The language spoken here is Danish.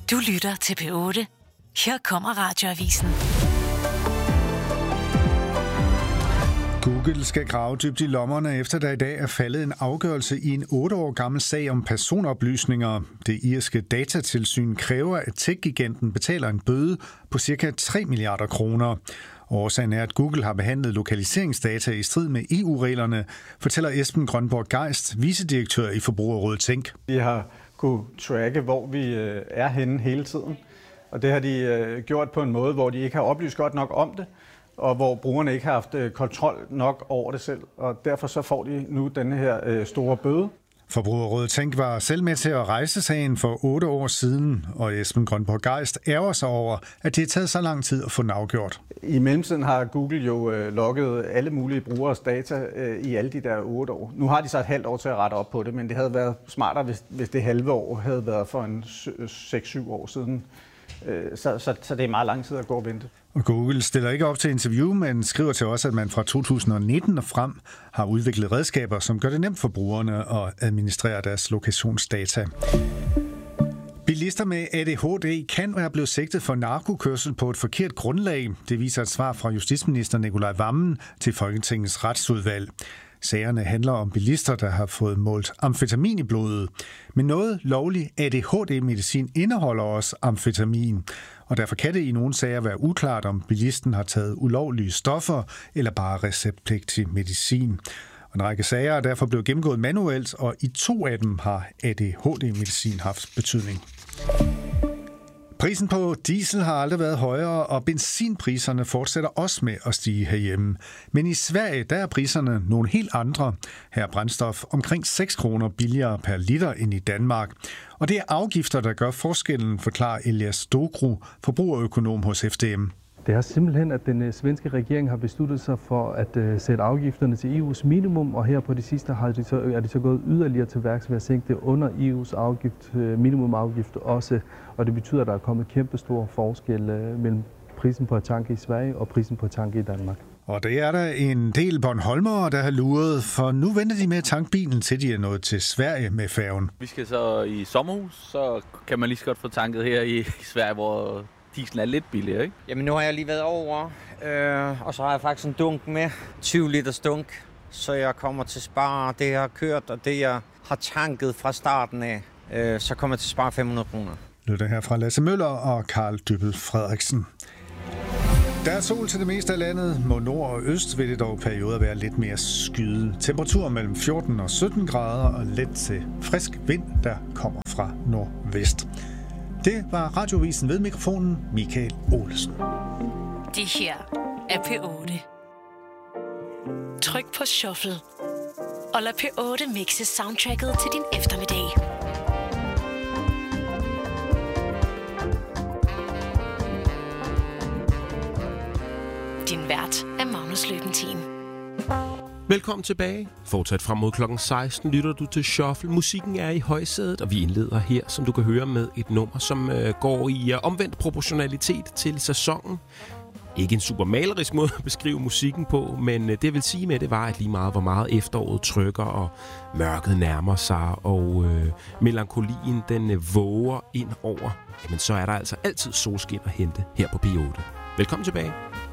Du lytter til P8. Her kommer Radioavisen. Google skal grave dybt i lommerne, efter der i dag er faldet en afgørelse i en 8 år gammel sag om personoplysninger. Det irske datatilsyn kræver, at tech-giganten betaler en bøde på ca. 3 milliarder kroner. Årsagen er, at Google har behandlet lokaliseringsdata i strid med EU-reglerne, fortæller Esben Grønborg Geist, vicedirektør i Forbrugerrådet Tænk. Vi har kunne tracke, hvor vi er henne hele tiden, og det har de gjort på en måde, hvor de ikke har oplyst godt nok om det, og hvor brugerne ikke har haft kontrol nok over det selv, og derfor så får de nu denne her store bøde. Forbrugerrådet Tænk var selv med til at rejse sagen for 8 år siden, og Esben Grønborg Geist ærger sig over, at det har taget så lang tid at få den afgjort. I mellemtiden har Google jo logget alle mulige brugeres data i alle de der 8 år. Nu har de så et halvt år til at rette op på det, men det havde været smartere, hvis det halve år havde været for en 6-7 år siden. Så det er meget lang tid at gå og vente. Og Google stiller ikke op til interview, men skriver til os, at man fra 2019 og frem har udviklet redskaber, som gør det nemt for brugerne at administrere deres lokationsdata. Bilister med ADHD kan være blevet sigtet for narkokørsel på et forkert grundlag. Det viser et svar fra justitsminister Nicolai Wammen til Folketingets retsudvalg. Sagerne handler om bilister, der har fået målt amfetamin i blodet. Men noget lovlig ADHD-medicin indeholder også amfetamin, og derfor kan det i nogle sager være uklart, om bilisten har taget ulovlige stoffer eller bare receptpligtig medicin. Og en række sager er derfor blevet gennemgået manuelt, og i 2 af dem har ADHD-medicin haft betydning. Prisen på diesel har aldrig været højere, og benzinpriserne fortsætter også med at stige herhjemme. Men i Sverige der er priserne nogle helt andre. Her er brændstof omkring 6 kroner billigere per liter end i Danmark. Og det er afgifter, der gør forskellen, forklarer Elias Stokru, forbrugerøkonom hos FDM. Det er simpelthen, at den svenske regering har besluttet sig for at sætte afgifterne til EU's minimum, og her på det sidste er de så gået yderligere til værks ved at sænke det under EU's minimumafgift også. Og det betyder, at der er kommet kæmpestor forskel mellem prisen på at tanke i Sverige og prisen på at tanke i Danmark. Og det er der en del Bornholmere, der har luret, for nu venter de med at tanke bilen, til de er nået til Sverige med færgen. Vi skal så i sommerhus, så kan man lige så godt få tanket her i Sverige, hvor diesel er lidt billigere, ikke? Jamen nu har jeg lige været over, og så har jeg faktisk en dunk med, 20 liters dunk, så jeg kommer til at spare det, jeg har kørt, og det, jeg har tanket fra starten af, så kommer jeg til at spare 500 kroner. Lytter her fra Lasse Møller og Karl Dybbel Frederiksen. Der er sol til det meste af landet. Mod nord og øst vil det dog perioder være lidt mere skyet. Temperatur mellem 14 og 17 grader og let til frisk vind, der kommer fra nordvest. Det var Radioavisen ved mikrofonen Michael Olsen. Det her er P8. Tryk på shuffle og lad P8 mixe soundtracket til din eftermiddag. Din vært er Magnus Løbentin. Velkommen tilbage. Fortsat frem mod klokken 16 lytter du til Shuffle. Musikken er i højsædet, og vi indleder her, som du kan høre, med et nummer, som går i omvendt proportionalitet til sæsonen. Ikke en super malerisk måde at beskrive musikken på, men det jeg vil sige med det var, at lige meget hvor meget efteråret trykker, og mørket nærmer sig, og melankolien den våger ind over, jamen så er der altså altid solskin at hente her på P8. Velkommen tilbage.